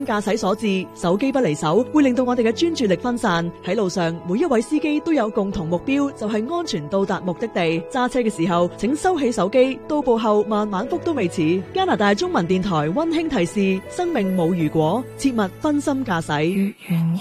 駕駛所致，手機不離手會令到我哋嘅專注力分散。喺路上，每一位司機都有共同目標，就係安全到達目的地。揸車嘅時候，請收起手機，到步後慢慢覆都未遲。加拿大中文電台溫馨提示：生命冇如果，切勿分心駕駛。